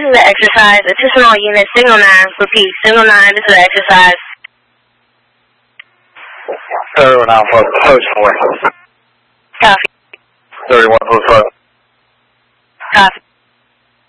is the exercise. Attention all units, signal 9. Repeat, signal 9, this is the exercise. Everyone Alpha, approach 4. Copy. 3145.